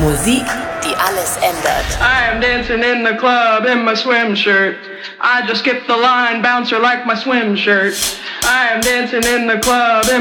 Musik, die alles ändert. I am dancing in the club in my swim shirt. I just skipped the line, bouncer like my swim shirt. I am dancing in the club in